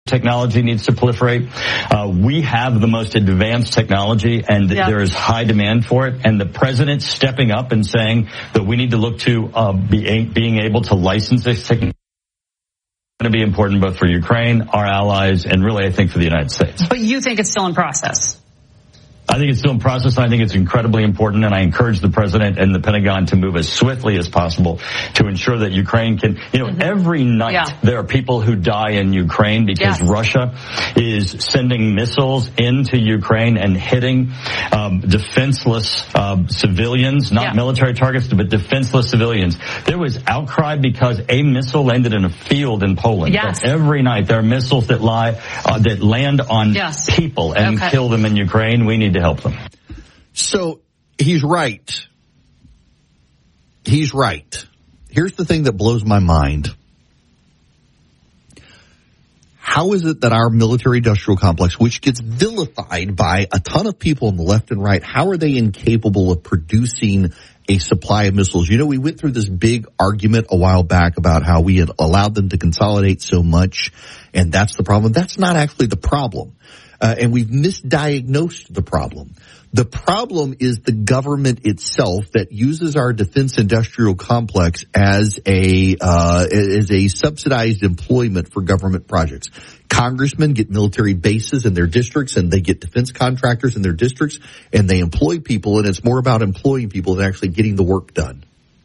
technology needs to proliferate. We have the most advanced technology, and there is high demand for it. And the president stepping up and saying that we need to look to being able to license this technology going to be important both for Ukraine, our allies, and really, I think, for the United States. But you think it's still in process? I think it's still in process. I think it's incredibly important, and I encourage the president and the Pentagon to move as swiftly as possible to ensure that Ukraine can, every night there are people who die in Ukraine because Russia is sending missiles into Ukraine and hitting defenseless civilians, not military targets, but defenseless civilians. There was outcry because a missile landed in a field in Poland. But every night there are missiles that land on people and kill them in Ukraine. We need to help them. So he's right. He's right. Here's the thing that blows my mind. How is it that our military-industrial complex, which gets vilified by a ton of people on the left and right, how are they incapable of producing a supply of missiles? We went through this big argument a while back about how we had allowed them to consolidate so much, and that's the problem. That's not actually the problem. And we've misdiagnosed the problem. The problem is the government itself that uses our defense industrial complex as a subsidized employment for government projects. Congressmen get military bases in their districts, and they get defense contractors in their districts, and they employ people, and it's more about employing people than actually getting the work done.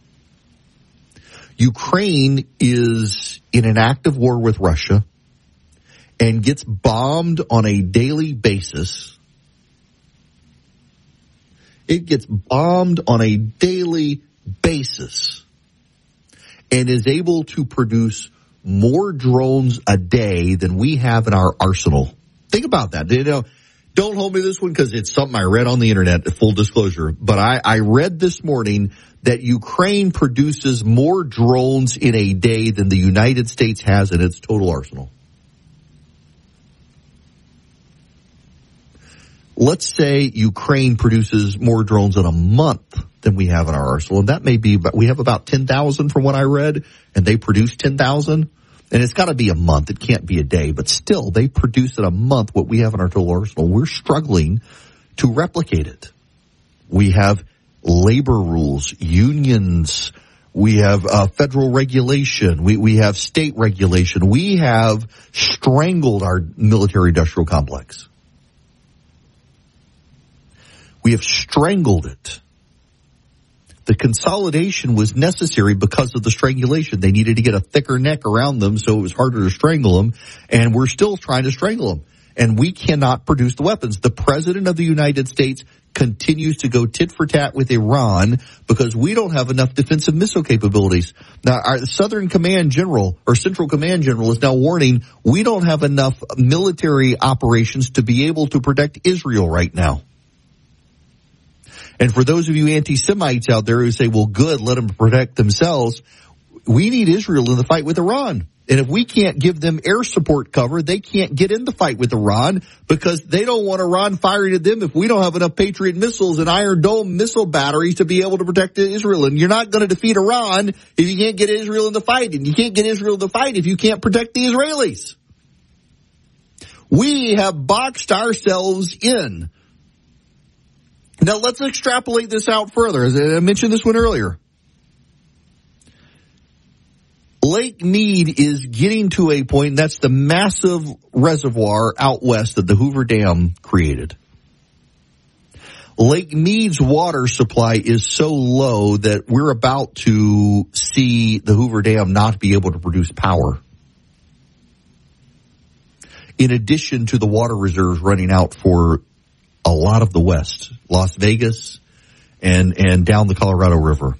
Ukraine is in an active war with Russia and gets bombed on a daily basis. It gets bombed on a daily basis and is able to produce more drones a day than we have in our arsenal. Think about that. Don't hold me to this one because it's something I read on the internet, full disclosure. But I read this morning that Ukraine produces more drones in a day than the United States has in its total arsenal. Let's say Ukraine produces more drones in a month than we have in our arsenal. And that may be, but we have about 10,000 from what I read, and they produce 10,000. And it's got to be a month. It can't be a day. But still, they produce in a month what we have in our total arsenal. We're struggling to replicate it. We have labor rules, unions. We have federal regulation. We have state regulation. We have strangled our military-industrial complex. We have strangled it. The consolidation was necessary because of the strangulation. They needed to get a thicker neck around them, so it was harder to strangle them, and we're still trying to strangle them. And we cannot produce the weapons. The President of the United States continues to go tit for tat with Iran because we don't have enough defensive missile capabilities. Now, our Southern Command General, or Central Command General, is now warning we don't have enough military operations to be able to protect Israel right now. And for those of you anti-Semites out there who say, well, good, let them protect themselves, we need Israel in the fight with Iran. And if we can't give them air support cover, they can't get in the fight with Iran because they don't want Iran firing at them if we don't have enough Patriot missiles and Iron Dome missile batteries to be able to protect Israel. And you're not going to defeat Iran if you can't get Israel in the fight. And you can't get Israel in the fight if you can't protect the Israelis. We have boxed ourselves in. Now, let's extrapolate this out further. As I mentioned this one earlier. Lake Mead is getting to a point, and that's the massive reservoir out west that the Hoover Dam created. Lake Mead's water supply is so low that we're about to see the Hoover Dam not be able to produce power. In addition to the water reserves running out for a lot of the West, Las Vegas and down the Colorado River.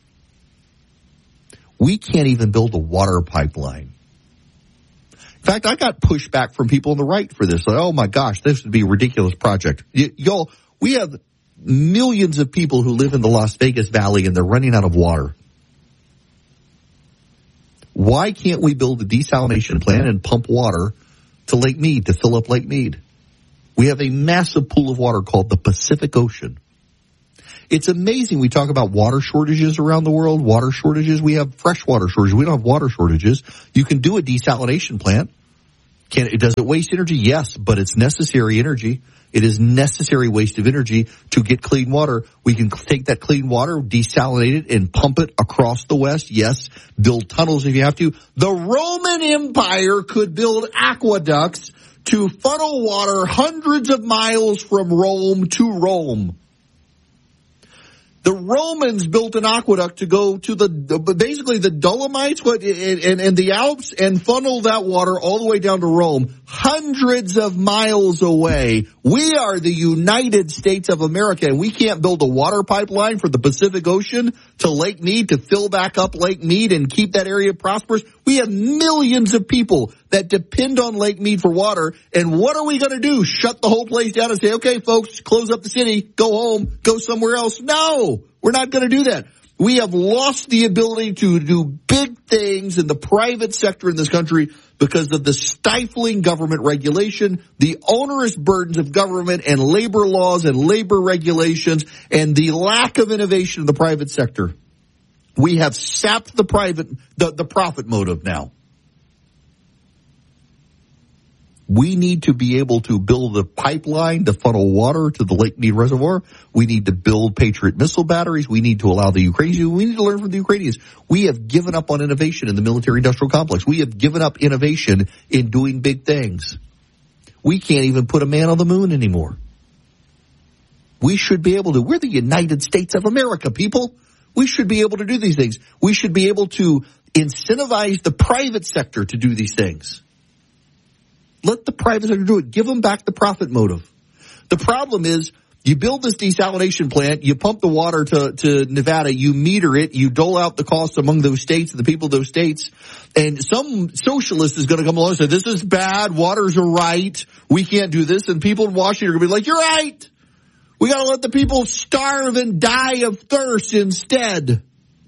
We can't even build a water pipeline. In fact, I got pushback from people on the right for this. Like, oh my gosh, this would be a ridiculous project. Y'all, we have millions of people who live in the Las Vegas Valley and they're running out of water. Why can't we build a desalination plant and pump water to Lake Mead to fill up Lake Mead? We have a massive pool of water called the Pacific Ocean. It's amazing. We talk about water shortages around the world, water shortages. We have freshwater shortages. We don't have water shortages. You can do a desalination plant. Does it waste energy? Yes, but it's necessary energy. It is necessary waste of energy to get clean water. We can take that clean water, desalinate it, and pump it across the West. Yes, build tunnels if you have to. The Roman Empire could build aqueducts to funnel water hundreds of miles from Rome to Rome. The Romans built an aqueduct to go to basically the Dolomites and the Alps and funnel that water all the way down to Rome, hundreds of miles away. We are the United States of America, and we can't build a water pipeline from the Pacific Ocean to Lake Mead to fill back up Lake Mead and keep that area prosperous. We have millions of people that depend on Lake Mead for water, and what are we going to do? Shut the whole place down and say, okay, folks, close up the city, go home, go somewhere else? No, we're not going to do that. We have lost the ability to do big things in the private sector in this country because of the stifling government regulation, the onerous burdens of government and labor laws and labor regulations, and the lack of innovation in the private sector. We have sapped the profit motive now. We need to be able to build a pipeline to funnel water to the Lake Mead Reservoir. We need to build Patriot missile batteries. We need to allow the Ukrainians. We need to learn from the Ukrainians. We have given up on innovation in the military-industrial complex. We have given up innovation in doing big things. We can't even put a man on the moon anymore. We should be able to. We're the United States of America, people. We should be able to do these things. We should be able to incentivize the private sector to do these things. Let the private sector do it. Give them back the profit motive. The problem is you build this desalination plant, you pump the water to Nevada, you meter it, you dole out the costs among those states and the people of those states, and some socialist is going to come along and say, this is bad, waters are right, we can't do this, and people in Washington are going to be like, you're right. We got to let the people starve and die of thirst instead.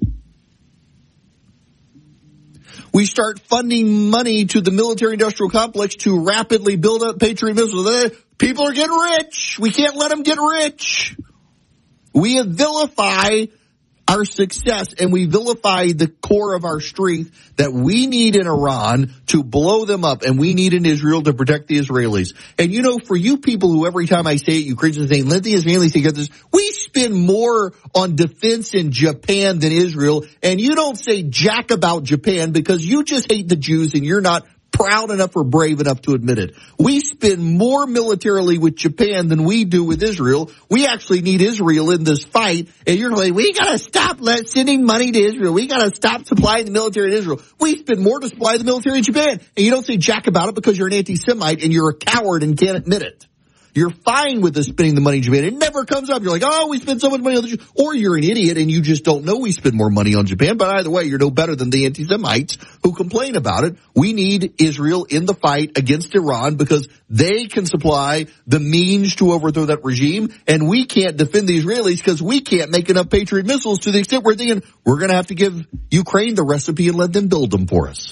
We start funding money to the military-industrial complex to rapidly build up Patriot missiles. People are getting rich. We can't let them get rich. We vilify our success, and we vilify the core of our strength that we need in Iran to blow them up, and we need in Israel to protect the Israelis. And you know, for you people who every time I say it, you Christians say, let the Israelis take this, we spend more on defense in Japan than Israel, and you don't say jack about Japan because you just hate the Jews and you're not proud enough or brave enough to admit it. We spend more militarily with Japan than we do with Israel. We actually need Israel in this fight. And you're like, we got to stop sending money to Israel. We got to stop supplying the military in Israel. We spend more to supply the military in Japan. And you don't say jack about it because you're an anti-Semite and you're a coward and can't admit it. You're fine with us spending the money in Japan. It never comes up. You're like, oh, we spend so much money on the Jews. Or you're an idiot and you just don't know we spend more money on Japan. But either way, you're no better than the anti-Semites who complain about it. We need Israel in the fight against Iran because they can supply the means to overthrow that regime. And we can't defend the Israelis because we can't make enough Patriot missiles to the extent we're thinking we're going to have to give Ukraine the recipe and let them build them for us.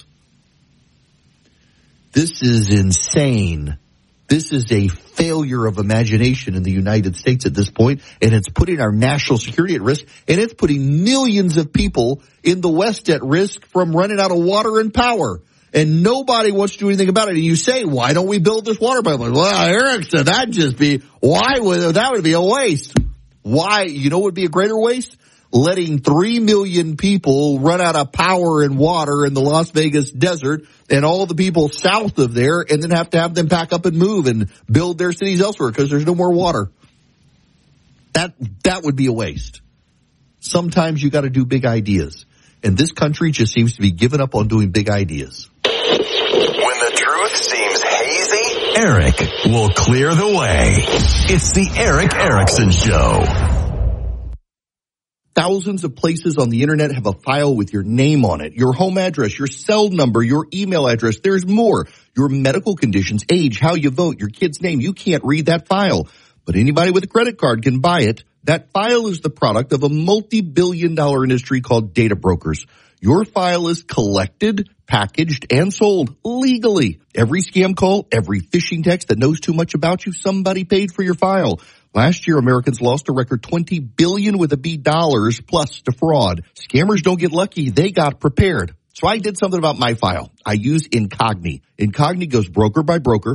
This is insane. This is a failure of imagination in the United States at this point, and it's putting our national security at risk, and it's putting millions of people in the West at risk from running out of water and power. And nobody wants to do anything about it. And you say, why don't we build this water pipeline? Well, Eric said that would be a waste. Why? You know what would be a greater waste? Letting 3 million people run out of power and water in the Las Vegas desert and all the people south of there and then have to have them pack up and move and build their cities elsewhere because there's no more water. That would be a waste. Sometimes you got to do big ideas. And this country just seems to be giving up on doing big ideas. When the truth seems hazy, Eric will clear the way. It's the Eric Erickson Show. Thousands of places on the internet have a file with your name on it, your home address, your cell number, your email address. There's more. Your medical conditions, age, how you vote, your kid's name. You can't read that file, but anybody with a credit card can buy it. That file is the product of a multi-billion-dollar industry called data brokers. Your file is collected, packaged, and sold legally. Every scam call, every phishing text that knows too much about you, somebody paid for your file. Last year, Americans lost a record $20 billion with a B dollars plus to fraud. Scammers don't get lucky. They got prepared. So I did something about my file. I use Incogni. Incogni goes broker by broker.